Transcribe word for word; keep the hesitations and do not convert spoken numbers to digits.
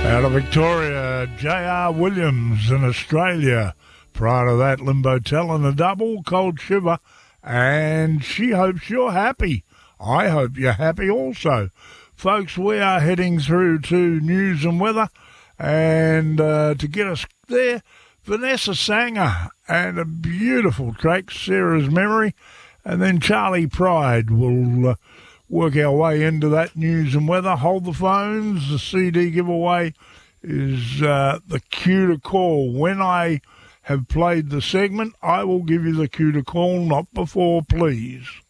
Out of Victoria, J R Williams in Australia. Prior to that, Limbo Tell and a double, Cold Shiver. And she hopes you're happy. I hope you're happy also. Folks, we are heading through to news and weather. And uh, to get us there, Vanessa Sanger and a beautiful track, Sarah's Memory. And then Charlie Pride will uh, work our way into that news and weather. Hold the phones. The C D giveaway is uh, the cue to call. When I have played the segment, I will give you the cue to call, not before, please.